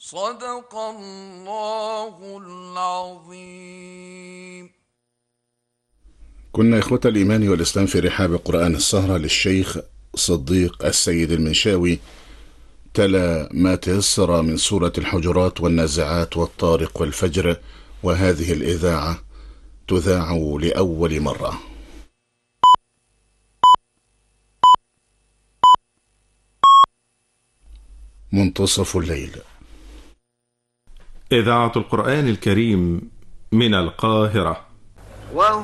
صدق الله العظيم. كنا إخوة الإيمان والإسلام في رحاب قرآن السهرة للشيخ صديق السيد المنشاوي، تلا ما تيسر من سورة الحجرات والنازعات والطارق والفجر، وهذه الإذاعة تذاع لأول مرة. منتصف الليل. إذاعة القرآن الكريم من القاهرة.